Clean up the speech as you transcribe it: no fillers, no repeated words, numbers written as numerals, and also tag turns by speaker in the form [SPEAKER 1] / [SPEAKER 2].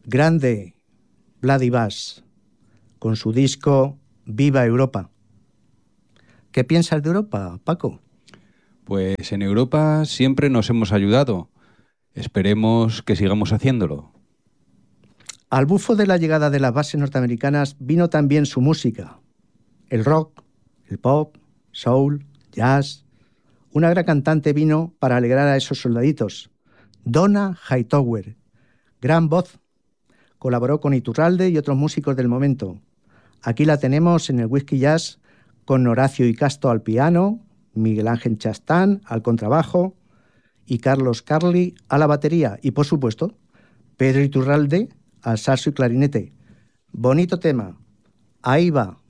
[SPEAKER 1] Grande Vladi Vas, con su disco Viva Europa. ¿Qué piensas de Europa, Paco?
[SPEAKER 2] Pues en Europa siempre nos hemos ayudado. Esperemos que sigamos haciéndolo.
[SPEAKER 1] Al bufo de la llegada de las bases norteamericanas vino también su música. El rock, el pop, soul, jazz. Una gran cantante vino para alegrar a esos soldaditos. Donna Hightower, gran voz. Colaboró con Iturralde y otros músicos del momento. Aquí la tenemos en el Whisky Jazz con Horacio Icasto al piano, Miguel Ángel Chastán al contrabajo y Carlos Carli a la batería. Y, por supuesto, Pedro Iturralde al saxo y clarinete. Bonito tema. Ahí va.